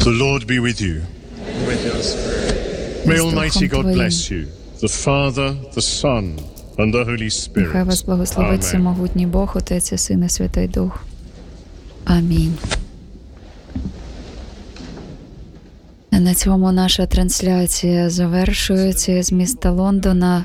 The Lord be with you. With your spirit. May з Духом Almighty God Твоїм. bless you, the Father, the Son, and the Holy Spirit. Нехай вас благословить Amen. всемогутній Бог, Отець і Син і Святий Дух. Амінь. На цьому наша трансляція завершується з міста Лондона.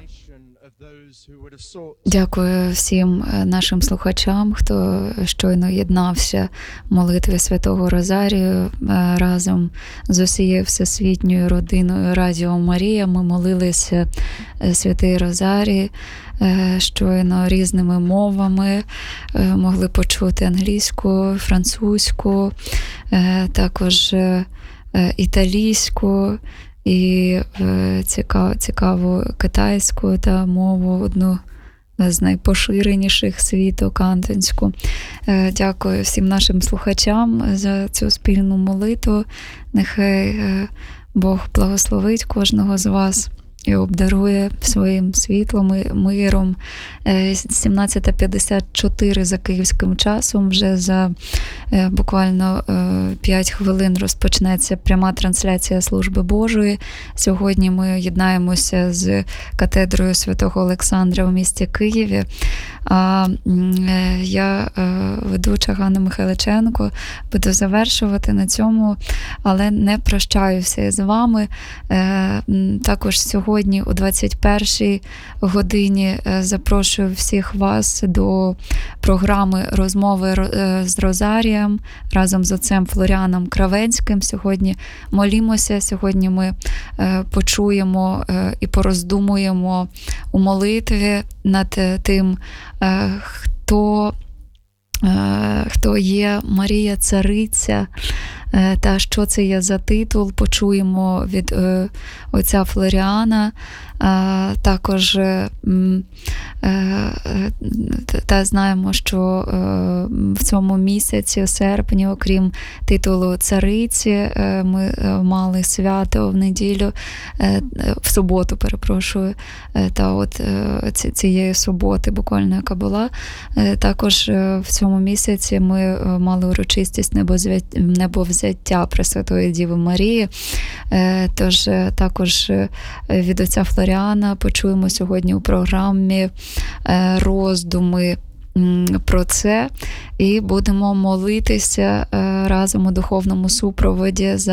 Дякую всім нашим слухачам, хто щойно єднався в молитві Святого Розарію разом з усією всесвітньою родиною Радіо Марія. Ми молилися Святий Розарій щойно різними мовами, могли почути англійську, французьку, також італійську і цікаву китайську та мову, одну з найпоширеніших світу, кантонську. Дякую всім нашим слухачам за цю спільну молитву. Нехай Бог благословить кожного з вас і обдарує своїм світлом і миром. 17:54 за київським часом. Вже за буквально 5 хвилин розпочнеться пряма трансляція служби Божої. Сьогодні ми єднаємося з катедрою Святого Олександра у місті Києві. А я, ведуча Ганна Михайличенко, буду завершувати на цьому, але не прощаюся з вами. Також сьогодні о 21-й годині запрошую всіх вас до програми «Розмови з Розарієм» разом з отцем Флоріаном Кравенським. Сьогодні молімося, сьогодні ми почуємо і пороздумуємо у молитві над тим, хто є Марія Цариця, та що це є за титул, почуємо від отця Флоріана. Також та знаємо, що в цьому місяці, у серпні, окрім титулу цариці, ми мали свято в неділю, в суботу, перепрошую, та от цієї суботи, буквально яка була. Також в цьому місяці ми мали урочистість небовзяття Пресвятої Діви Марії. Тож також від отця Флоріана почуємо сьогодні у програмі роздуми про це і будемо молитися разом у духовному супроводі за